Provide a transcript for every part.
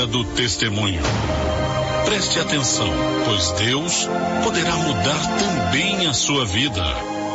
hora do testemunho. Preste atenção, pois Deus poderá mudar também a sua vida.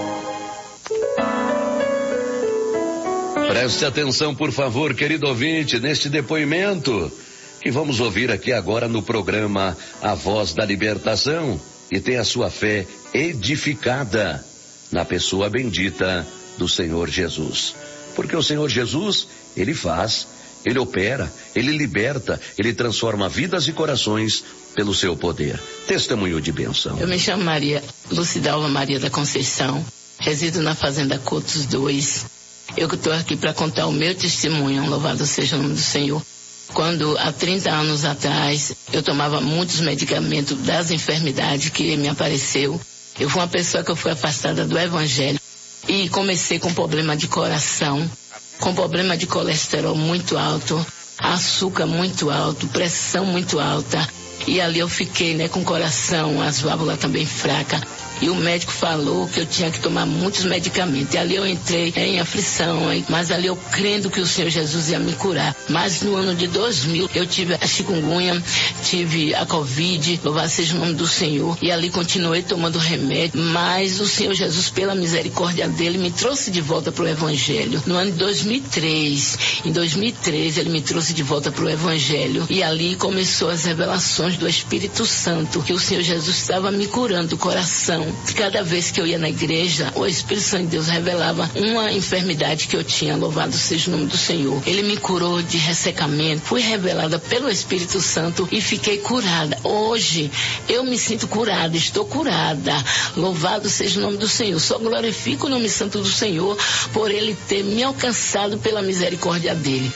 Preste atenção, por favor, querido ouvinte, neste depoimento que vamos ouvir aqui agora no programa A Voz da Libertação, e tem a sua fé edificada na pessoa bendita do Senhor Jesus. Porque o Senhor Jesus, Ele faz, Ele opera, Ele liberta, Ele transforma vidas e corações pelo seu poder. Testemunho de bênção. Eu me chamo Maria Lucidalva Maria da Conceição, resido na Fazenda Cotos 2. Eu estou aqui para contar o meu testemunho, louvado seja o nome do Senhor. Quando há 30 anos atrás eu tomava muitos medicamentos das enfermidades que me apareceu, eu fui uma pessoa que eu fui afastada do Evangelho e comecei com problema de coração, com problema de colesterol muito alto, açúcar muito alto, pressão muito alta. E ali eu fiquei, com o coração, as válvulas também fracas. E o médico falou que eu tinha que tomar muitos medicamentos. E ali eu entrei em aflição, mas ali eu crendo que o Senhor Jesus ia me curar. Mas no ano de 2000 eu tive a chikungunya, tive a Covid, louvado seja o nome do Senhor. E ali continuei tomando remédio, mas o Senhor Jesus, pela misericórdia dele, me trouxe de volta para o Evangelho. No ano de 2003, em 2013 ele me trouxe de volta para o Evangelho. E ali começou as revelações do Espírito Santo, que o Senhor Jesus estava me curando o coração. Cada vez que eu ia na igreja, o Espírito Santo de Deus revelava uma enfermidade que eu tinha, louvado seja o nome do Senhor. Ele me curou de ressecamento, fui revelada pelo Espírito Santo e fiquei curada. Hoje eu me sinto curada, estou curada, louvado seja o nome do Senhor. Só glorifico o nome santo do Senhor por Ele ter me alcançado pela misericórdia dele.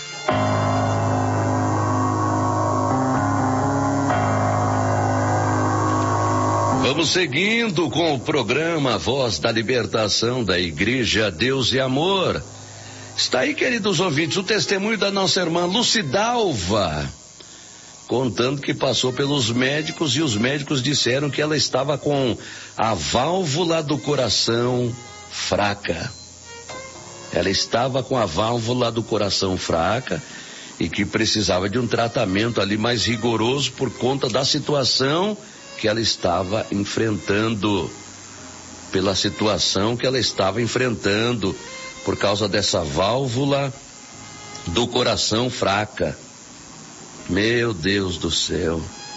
Vamos seguindo com o programa Voz da Libertação da Igreja Deus e Amor. Está aí, queridos ouvintes, o testemunho da nossa irmã Lucidalva, contando que passou pelos médicos e os médicos disseram que ela estava com a válvula do coração fraca. Ela estava com a válvula do coração fraca e que precisava de um tratamento ali mais rigoroso por conta da situação que ela estava enfrentando, pela situação que ela estava enfrentando, por causa dessa válvula do coração fraca. Meu Deus do céu.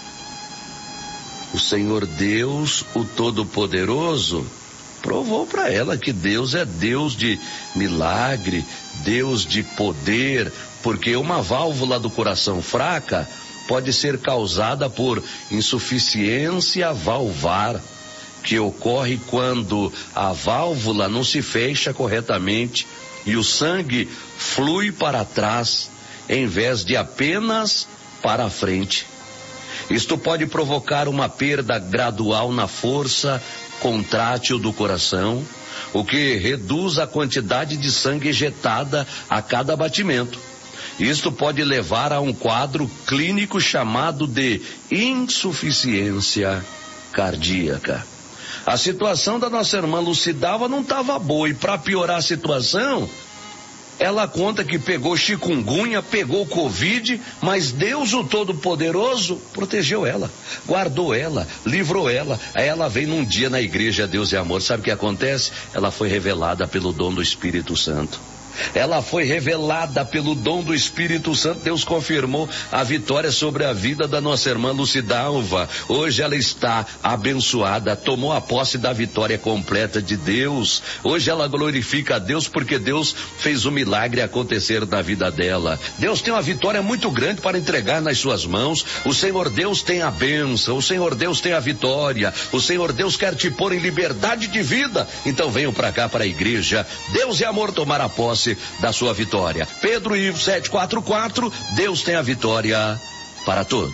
O Senhor Deus, o Todo-Poderoso, provou para ela que Deus é Deus de milagre, Deus de poder, porque uma válvula do coração fraca pode ser causada por insuficiência valvar, que ocorre quando a válvula não se fecha corretamente e o sangue flui para trás, em vez de apenas para a frente. Isto pode provocar uma perda gradual na força contrátil do coração, o que reduz a quantidade de sangue ejetada a cada batimento. Isto pode levar a um quadro clínico chamado de insuficiência cardíaca. A situação da nossa irmã Lucidalva não estava boa, e para piorar a situação, ela conta que pegou chikungunya, pegou Covid, mas Deus, o Todo-Poderoso, protegeu ela, guardou ela, livrou ela. Aí ela vem num dia na igreja Deus e Amor. Sabe o que acontece? Ela foi revelada pelo dom do Espírito Santo. Ela foi revelada pelo dom do Espírito Santo. Deus confirmou a vitória sobre a vida da nossa irmã Lucidalva. Hoje ela está abençoada, tomou a posse da vitória completa de Deus. Hoje ela glorifica a Deus porque Deus fez o milagre acontecer na vida dela. Deus tem uma vitória muito grande para entregar nas suas mãos. O Senhor Deus tem a bênção, o Senhor Deus tem a vitória, o Senhor Deus quer te pôr em liberdade de vida. Então venham para cá, para a igreja Deus e Amor, tomar a posse da sua vitória. Pedro Ivo 744, Deus tem a vitória para todos.